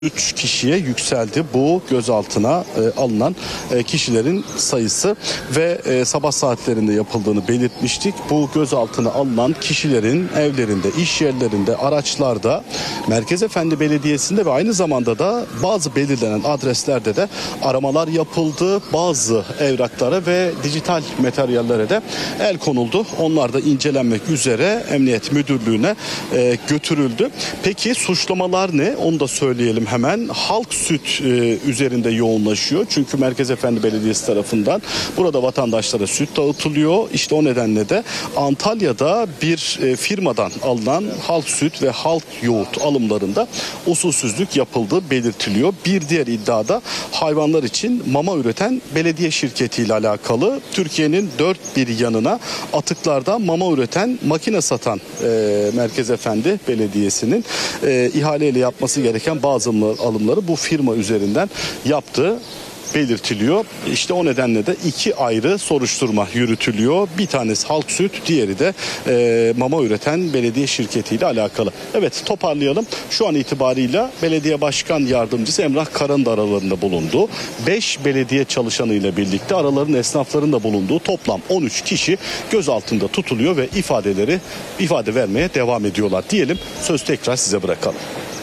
3 kişiye yükseldi bu gözaltına alınan kişilerin sayısı ve sabah saatlerinde yapıldığını belirtmiştik. Bu gözaltına alınan kişilerin evlerinde, iş yerlerinde, araçlarda, Merkezefendi Belediyesi'nde ve aynı zamanda da bazı belirlenen adreslerde de aramalar yapıldı. Bazı evraklara ve dijital materyallere de el konuldu. Onlar da incelenmek üzere Emniyet Müdürlüğü'ne götürüldü. Peki suçlamalar ne? Onu da söyleyelim hemen. Halk süt üzerinde yoğunlaşıyor. Çünkü Merkezefendi Belediyesi tarafından burada vatandaşlara süt dağıtılıyor. İşte o nedenle de Antalya'da bir firmadan alınan halk süt ve halk yoğurt alımlarında usulsüzlük yapıldığı belirtiliyor. Bir diğer iddiada hayvanlar için mama üreten belediye şirketiyle alakalı. Türkiye'nin dört bir yanına atıklarda mama üreten makine satan Merkezefendi Belediyesi'nin ihaleyle yapması gereken bazı alımları bu firma üzerinden yaptığı belirtiliyor. İşte o nedenle de iki ayrı soruşturma yürütülüyor. Bir tanesi halk süt, diğeri de mama üreten belediye şirketiyle alakalı. Evet, toparlayalım. Şu an itibarıyla belediye başkan yardımcısı Emrah Kara'nın da aralarında bulunduğu 5 belediye çalışanıyla birlikte aralarında esnafların da bulunduğu toplam 13 kişi gözaltında tutuluyor ve ifade vermeye devam ediyorlar diyelim. Söz tekrar size bırakalım.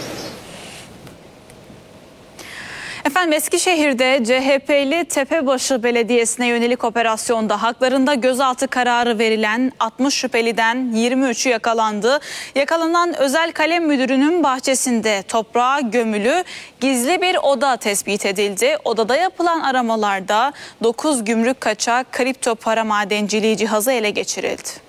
Efendim, Eskişehir'de CHP'li Tepebaşı Belediyesi'ne yönelik operasyonda haklarında gözaltı kararı verilen 60 şüpheliden 23'ü yakalandı. Yakalanan özel kalem müdürünün bahçesinde toprağa gömülü gizli bir oda tespit edildi. Odada yapılan aramalarda 9 gümrük kaçak kripto para madenciliği cihazı ele geçirildi.